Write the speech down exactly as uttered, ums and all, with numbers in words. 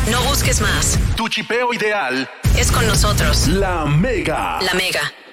No busques más. Tu chipeo ideal es con nosotros. La Mega. La Mega.